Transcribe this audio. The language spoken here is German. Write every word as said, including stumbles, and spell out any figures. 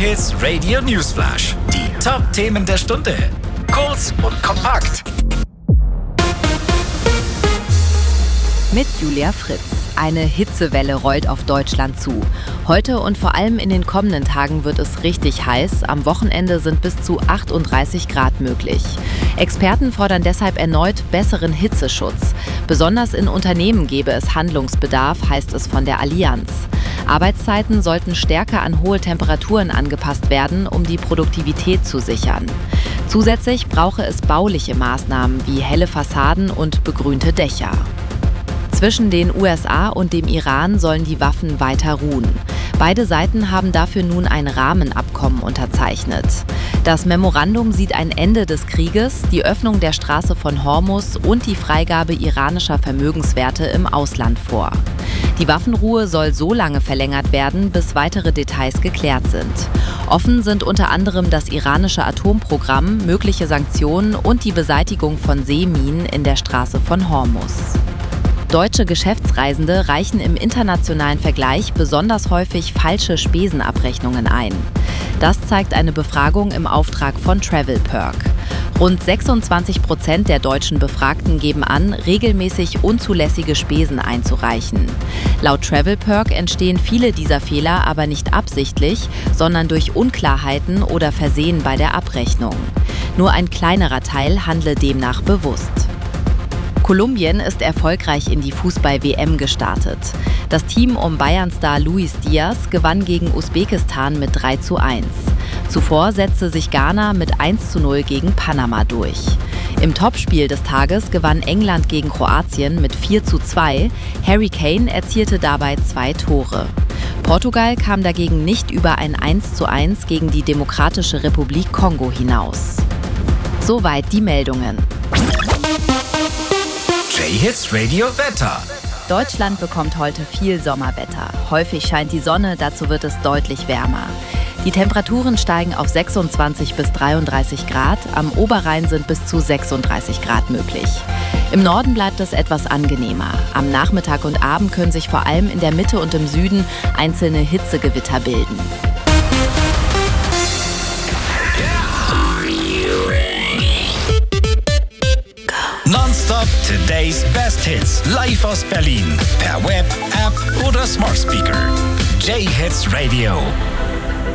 J-Hits Radio Newsflash. Die Top-Themen der Stunde. Kurz und kompakt. Mit Julia Fritz. Eine Hitzewelle rollt auf Deutschland zu. Heute und vor allem in den kommenden Tagen wird es richtig heiß. Am Wochenende sind bis zu achtunddreißig Grad möglich. Experten fordern deshalb erneut besseren Hitzeschutz. Besonders in Unternehmen gäbe es Handlungsbedarf, heißt es von der Allianz. Arbeitszeiten sollten stärker an hohe Temperaturen angepasst werden, um die Produktivität zu sichern. Zusätzlich brauche es bauliche Maßnahmen wie helle Fassaden und begrünte Dächer. Zwischen den U S A und dem Iran sollen die Waffen weiter ruhen. Beide Seiten haben dafür nun ein Rahmenabkommen unterzeichnet. Das Memorandum sieht ein Ende des Krieges, die Öffnung der Straße von Hormuz und die Freigabe iranischer Vermögenswerte im Ausland vor. Die Waffenruhe soll so lange verlängert werden, bis weitere Details geklärt sind. Offen sind unter anderem das iranische Atomprogramm, mögliche Sanktionen und die Beseitigung von Seeminen in der Straße von Hormuz. Deutsche Geschäftsreisende reichen im internationalen Vergleich besonders häufig falsche Spesenabrechnungen ein. Das zeigt eine Befragung im Auftrag von TravelPerk. Rund sechsundzwanzig Prozent der deutschen Befragten geben an, regelmäßig unzulässige Spesen einzureichen. Laut TravelPerk entstehen viele dieser Fehler aber nicht absichtlich, sondern durch Unklarheiten oder Versehen bei der Abrechnung. Nur ein kleinerer Teil handle demnach bewusst. Kolumbien ist erfolgreich in die Fußball-W M gestartet. Das Team um Bayern-Star Luis Diaz gewann gegen Usbekistan mit drei zu eins. Zuvor setzte sich Ghana mit eins zu null gegen Panama durch. Im Topspiel des Tages gewann England gegen Kroatien mit vier zu zwei. Harry Kane erzielte dabei zwei Tore. Portugal kam dagegen nicht über ein eins zu eins gegen die Demokratische Republik Kongo hinaus. Soweit die Meldungen. J-Hits Radio Wetter. Deutschland bekommt heute viel Sommerwetter. Häufig scheint die Sonne, dazu wird es deutlich wärmer. Die Temperaturen steigen auf sechsundzwanzig bis dreiunddreißig Grad, am Oberrhein sind bis zu sechsunddreißig Grad möglich. Im Norden bleibt es etwas angenehmer. Am Nachmittag und Abend können sich vor allem in der Mitte und im Süden einzelne Hitzegewitter bilden. Nonstop Today's Best Hits. Live aus Berlin. Per Web, App oder Smart Speaker. J-Hits Radio.